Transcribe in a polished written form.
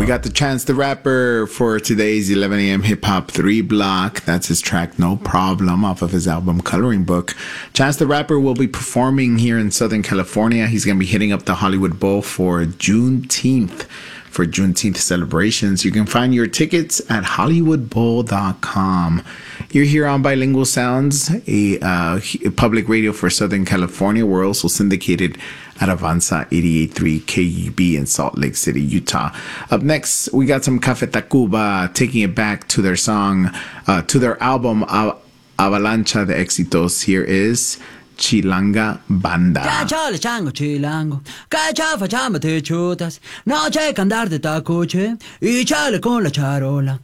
We got the Chance the Rapper for today's 11 a.m. Hip Hop 3 block. That's his track No Problem off of his album Coloring Book. Chance the Rapper will be performing here in Southern California. He's going to be hitting up the Hollywood Bowl for Juneteenth celebrations. You can find your tickets at hollywoodbowl.com. You're here on Bilingual Sounds, a public radio for Southern California. We're also syndicated at Avanza 88.3 KUB in Salt Lake City, Utah. Up next, we got some Café Tacuba taking it back to their song, to their album Avalancha de Éxitos. Here is Chilanga Banda. Chale chango chilango, cacha facciamo te chutas, no c'è che andare da coche, y chale con la charola.